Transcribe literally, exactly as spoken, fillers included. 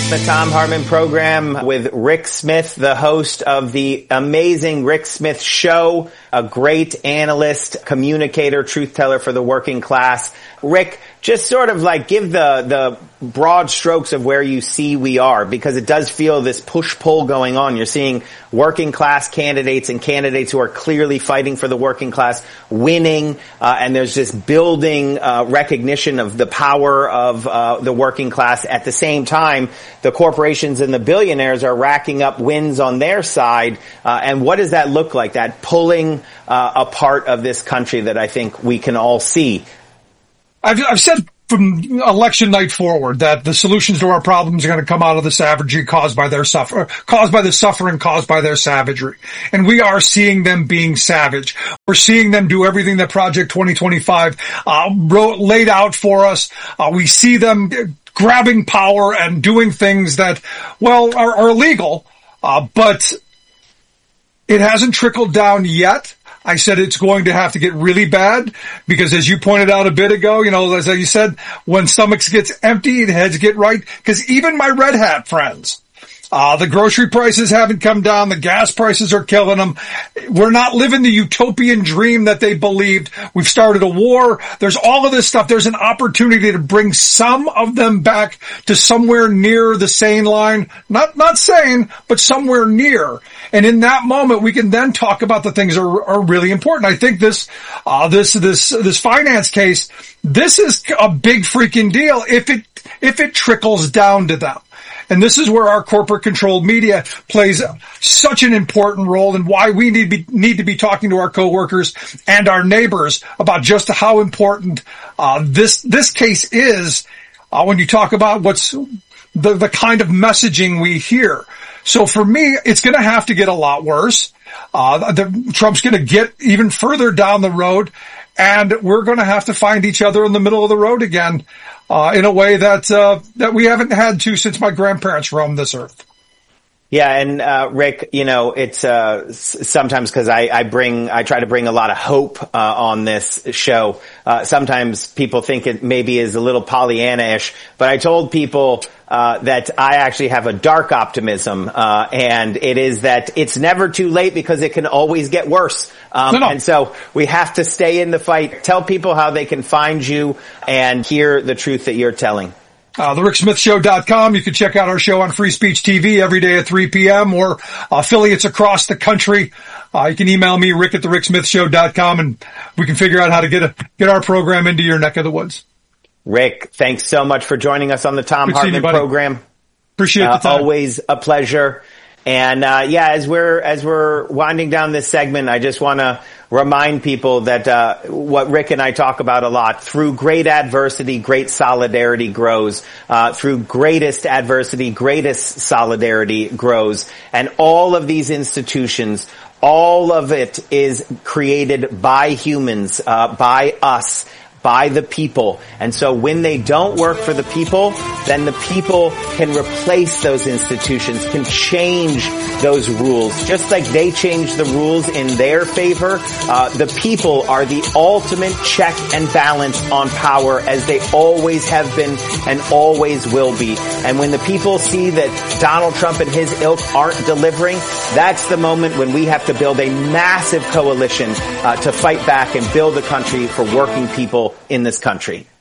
The Thom Hartmann program with Rick Smith, the host of the amazing Rick Smith Show, a great analyst, communicator, truth teller for the working class. Rick, just sort of like give the, the broad strokes of where you see we are, because it does feel this push-pull going on. You're seeing working class candidates and candidates who are clearly fighting for the working class winning, uh, and there's this building uh, recognition of the power of uh, the working class. At the same time, the corporations and the billionaires are racking up wins on their side. Uh, and what does that look like? That pulling uh, apart of this country that I think we can all see. I've, I've said from election night forward that the solutions to our problems are going to come out of the savagery caused by their suffer, caused by the suffering caused by their savagery. And we are seeing them being savage. We're seeing them do everything that Project twenty twenty-five uh, wrote, laid out for us. Uh, we see them grabbing power and doing things that, well, are, are illegal, uh, but it hasn't trickled down yet. I said it's going to have to get really bad because, as you pointed out a bit ago, you know, as you said, when stomachs gets empty, the heads get right. Because even my red hat friends, uh, the grocery prices haven't come down. The gas prices are killing them. We're not living the utopian dream that they believed. We've started a war. There's all of this stuff. There's an opportunity to bring some of them back to somewhere near the sane line. Not, not sane, but somewhere near. And in that moment, we can then talk about the things that are, are really important. I think this, uh, this, this, this finance case, this is a big freaking deal if it, if it trickles down to them. And this is where our corporate controlled media plays such an important role, and why we need to be, need to be talking to our coworkers and our neighbors about just how important, uh, this, this case is, uh, when you talk about what's the, the kind of messaging we hear. So for me, it's going to have to get a lot worse. Uh, the, Trump's going to get even further down the road, and we're going to have to find each other in the middle of the road again, uh, in a way that, uh, that we haven't had to since my grandparents roamed this earth. Yeah, and uh Rick, you know, it's uh sometimes because I, I bring, I try to bring a lot of hope uh on this show. Uh sometimes people think it maybe is a little Pollyanna-ish, but I told people uh that I actually have a dark optimism, uh and it is that it's never too late because it can always get worse. Um no, no. And so we have to stay in the fight. Tell people how they can find you and hear the truth that you're telling. Uh, the rick smith show dot com. You can check out our show on Free Speech T V every day at three p.m. or affiliates across the country. Uh, you can email me, rick at the rick smith show dot com, and we can figure out how to get a, get our program into your neck of the woods. Rick, thanks so much for joining us on the Thom Hartmann program. Appreciate the time. Uh, always a pleasure. And, uh, yeah, as we're, as we're winding down this segment, I just want to remind people that, uh, what Rick and I talk about a lot, through great adversity, great solidarity grows. Uh, through greatest adversity, greatest solidarity grows. And all of these institutions, all of it is created by humans, uh, by us, by the people. And so when they don't work for the people, then the people can replace those institutions, can change those rules. Just like they change the rules in their favor, uh, the people are the ultimate check and balance on power, as they always have been and always will be. And when the people see that Donald Trump and his ilk aren't delivering, that's the moment when we have to build a massive coalition uh, to fight back and build a country for working people in this country.